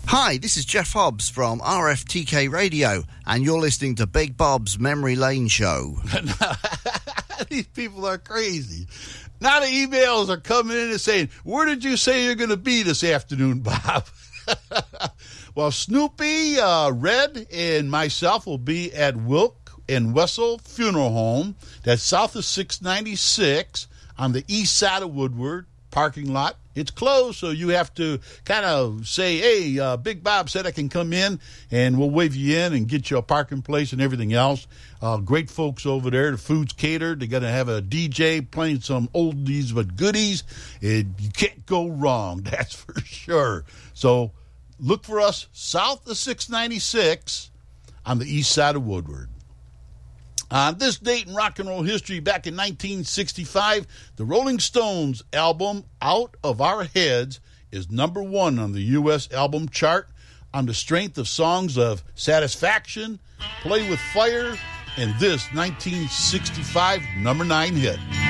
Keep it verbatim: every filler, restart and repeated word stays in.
Hi, this is Jeff Hobbs from R F T K Radio, and you're listening to Big Bob's Memory Lane Show. These people are crazy. Now the emails are coming in and saying, where did you say you're going to be this afternoon, Bob? Well, Snoopy, uh, Red, and myself will be at Wilk and Wessel Funeral Home. That's south of six ninety-six on the east side of Woodward parking lot. It's closed, so you have to kind of say, hey, uh, Big Bob said I can come in, and we'll wave you in and get you a parking place and everything else. Uh, great folks over there. The food's catered. They're going to have a D J playing some oldies but goodies. It, you can't go wrong, that's for sure. So look for us south of six ninety-six on the east side of Woodward. On this date in rock and roll history, back in nineteen sixty-five, the Rolling Stones album Out of Our Heads is number one on the U S album chart on the strength of songs of Satisfaction, Play with Fire, and this nineteen sixty-five number nine hit.